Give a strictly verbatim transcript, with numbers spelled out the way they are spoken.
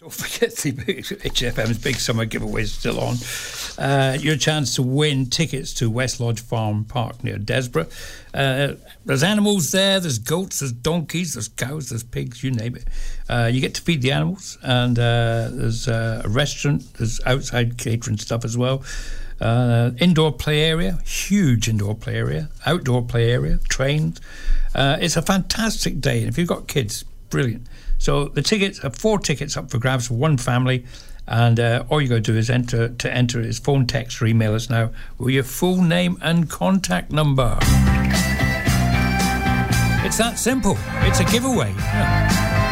Don't forget the H F M's Big Summer giveaway is still on. Uh, your chance to win tickets to West Lodge Farm Park near Desborough. Uh, there's animals there, there's goats, there's donkeys, there's cows, there's pigs, you name it. Uh, you get to feed the animals, and uh, there's uh, a restaurant, there's outside catering stuff as well. Uh, indoor play area, huge indoor play area, outdoor play area, trains. Uh, it's a fantastic day, and if you've got kids, brilliant. So the tickets are four tickets up for grabs for one family, and uh, all you got to do is enter to enter is phone, text, or email us now with your full name and contact number. It's that simple. It's a giveaway. Yeah.